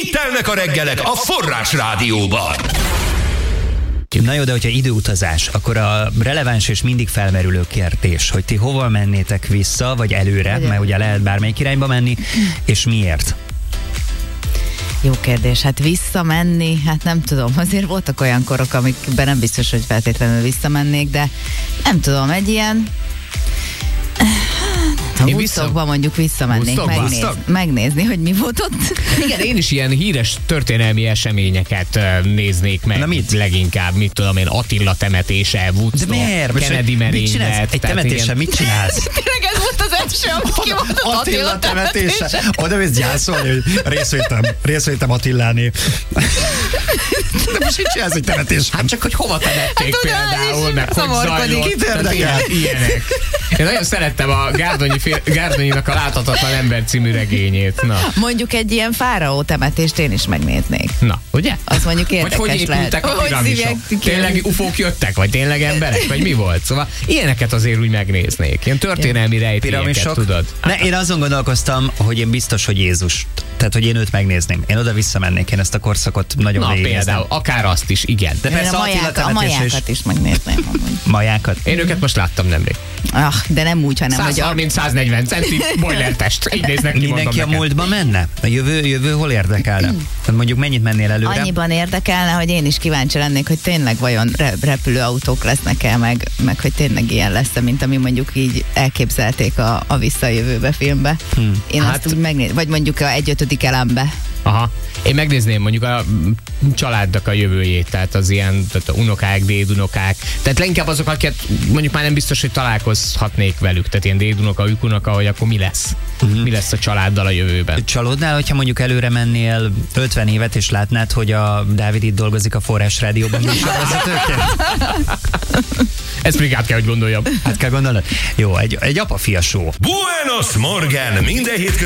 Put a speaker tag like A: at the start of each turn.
A: Itt telnek a reggelek a Forrás Rádióban.
B: Na jó, de hogyha időutazás, akkor a releváns és mindig felmerülő kérdés, hogy ti hova mennétek vissza, vagy előre, mert ugye lehet bármelyik irányba menni, és miért?
C: Jó kérdés. Hát visszamenni, hát nem tudom. Azért voltak olyan korok, amikben nem biztos, hogy feltétlenül visszamennék, de nem tudom, egy ilyen... Woodstockba mondjuk visszamennék, megnézni, hogy mi volt ott.
D: Igen, én is ilyen híres történelmi eseményeket néznék meg.
B: Na mit?
D: Leginkább, mit tudom én, Attila temetése, Woodstock, Kennedy merénylet.
B: Egy temetésen mit csinálsz?
C: Tényleg ez volt az első, amit kimondott, Attila temetése.
B: Oda mész gyászolni, hogy részvétem Attiláné. De most mit csinálsz egy temetés?
D: Hát csak, hogy hova temették például, meg hogy zajlott.
B: Kit érdekel?
D: Ilyenek. Én nagyon szerettem a Gárdonyinak a Láthatatlan ember című regényét. Na.
C: Mondjuk egy ilyen fáraó temetést én is megnéznék.
D: Na, ugye?
C: Az mondjuk érdekes
D: vagy hogy
C: lehet.
D: épültek a piramisok? Tényleg ufók jöttek, vagy tényleg emberek, vagy mi volt? Szóval ilyeneket azért úgy megnéznék. Ilyen történelmi rejtélyeket, tudod?
B: Én azon gondolkoztam, hogy én biztos, hogy Jézus. Tehát, hogy én őt megnézném. Én oda visszamennék, én ezt a korszakot nagyon végignéztem.
D: Például, akár azt is, igen.
B: De persze
C: a majákat is megnézném.
B: Majákat?
D: Én őket most láttam nemrég.
C: De nem úgy, hanem
D: 130-140 centi boilertest. Így néznek ki,
B: mindenki a múltba menne? A jövő hol érdekelne? Tehát mondjuk mennyit mennél előre?
C: Annyiban érdekelne, hogy én is kíváncsi lennék, hogy tényleg vajon repülőautók lesznek-e, meg hogy tényleg ilyen lesz, mint ami mondjuk így elképzelték a Visszajövőbe filmbe. Én azt úgy megnézném, vagy mondjuk a 1/5 elembe.
D: Aha. Én megnézném mondjuk a családnak a jövőjét, tehát az ilyen tehát a unokák, dédunokák, tehát leginkább azok, akiket mondjuk már nem biztos, hogy találkozhatnék velük, tehát ilyen dédunoka, ükunoka, hogy akkor mi lesz? Mi lesz a családdal a jövőben?
B: Csalódnál, hogyha mondjuk előre mennél 50 évet, és látnád, hogy a Dávid itt dolgozik a Forrás Rádióban műsorvezetőként?
D: Ezt még át kell, hogy gondoljam.
B: Hát kell gondolnod? Jó, egy apa-fia show.
A: Buenos Morgen! Minden hétköznap